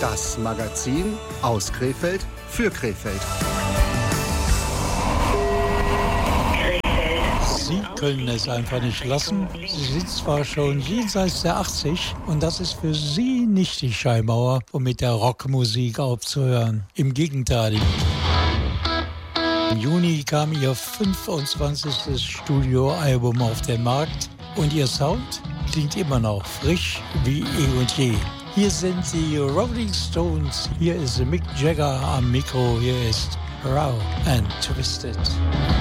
Das Magazin aus Krefeld für Krefeld. Sie können es einfach nicht lassen. Sie sind zwar schon jenseits der 80 und das ist für Sie nicht die Scheinmauer, um mit der Rockmusik aufzuhören. Im Gegenteil. Im Juni kam Ihr 25. Studioalbum auf den Markt und Ihr Sound klingt immer noch frisch wie eh und je. Hier sind die Rolling Stones, hier ist Mick Jagger am Mikro, hier ist Raw and Twisted.